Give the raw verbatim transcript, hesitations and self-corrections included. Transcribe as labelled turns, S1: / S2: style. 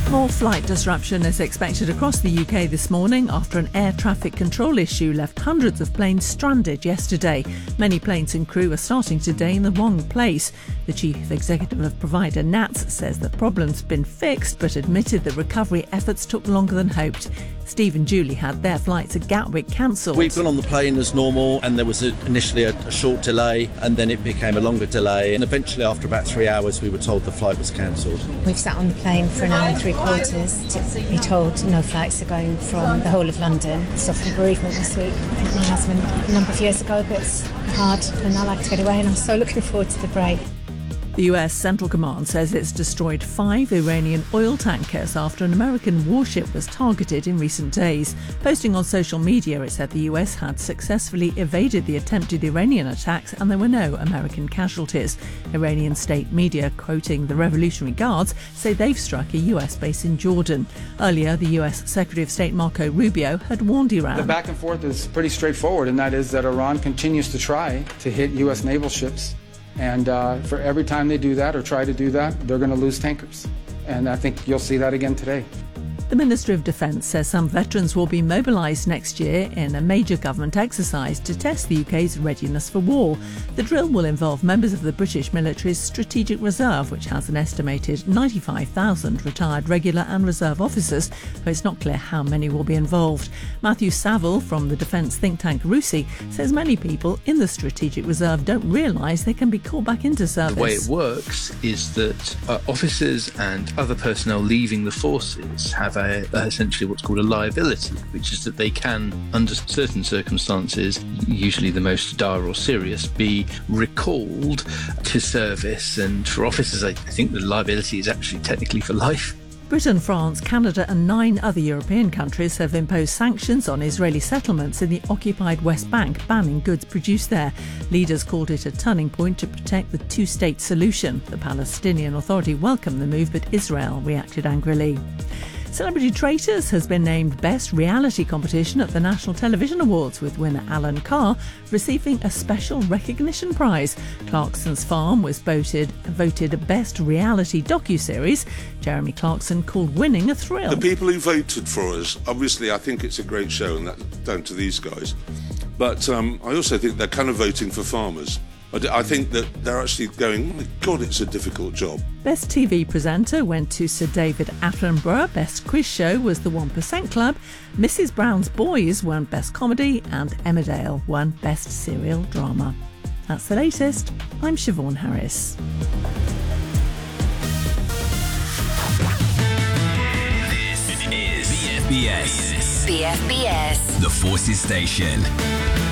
S1: More flight disruption is expected across the U K this morning after an air traffic control issue left hundreds of planes stranded yesterday. Many planes and crew are starting today in the wrong place. The chief executive of provider N A T S says the problem's been fixed, but admitted that recovery efforts took longer than hoped. Steve and Julie had their flights at Gatwick cancelled.
S2: We've gone on the plane as normal, and there was a, initially a, a short delay, and then it became a longer delay, and eventually after about three hours we were told the flight was cancelled.
S3: We've sat on the plane for an hour and three quarters to be told no flights are going from the whole of London. Suffered bereavement this week. I think my husband a number of years ago, but it's hard, and I like to get away, and I'm so looking forward to the break.
S1: The U S Central Command says it's destroyed five Iranian oil tankers after an American warship was targeted in recent days. Posting on social media, it said the U S had successfully evaded the attempted Iranian attacks and there were no American casualties. Iranian state media, quoting the Revolutionary Guards, say they've struck a U S base in Jordan. Earlier, the U S Secretary of State Marco Rubio had warned Iran.
S4: The back and forth is pretty straightforward, and that is that Iran continues to try to hit U S naval ships. And uh, for every time they do that or try to do that, they're going to lose tankers. And I think you'll see that again today.
S1: The Ministry of Defence says some veterans will be mobilised next year in a major government exercise to test the U K's readiness for war. The drill will involve members of the British military's Strategic Reserve, which has an estimated ninety-five thousand retired regular and reserve officers, though it's not clear how many will be involved. Matthew Saville from the defence think tank RUSI says many people in the Strategic Reserve don't realise they can be called back into service.
S5: The way it works is that uh, officers and other personnel leaving the forces have a A, essentially what's called a liability, which is that they can, under certain circumstances, usually the most dire or serious, be recalled to service. And for officers, I think the liability is actually technically for life.
S1: Britain, France, Canada and nine other European countries have imposed sanctions on Israeli settlements in the occupied West Bank, banning goods produced there. Leaders called it a turning point to protect the two-state solution. The Palestinian Authority welcomed the move, but Israel reacted angrily. Celebrity Traitors has been named Best Reality Competition at the National Television Awards, with winner Alan Carr receiving a special recognition prize. Clarkson's Farm was voted, voted Best Reality Docuseries. Jeremy Clarkson called winning a thrill.
S6: The people who voted for us, obviously I think it's a great show, and that's down to these guys. But um, I also think they're kind of voting for farmers. I think that they're actually going, oh my God, it's a difficult job.
S1: Best T V presenter went to Sir David Attenborough. Best quiz show was The one percent Club. Missus Brown's Boys won Best Comedy, and Emmerdale won Best Serial Drama. That's the latest. I'm Siobhan Harris.
S7: This is B F B S.
S8: B F B S.
S7: The Forces Station.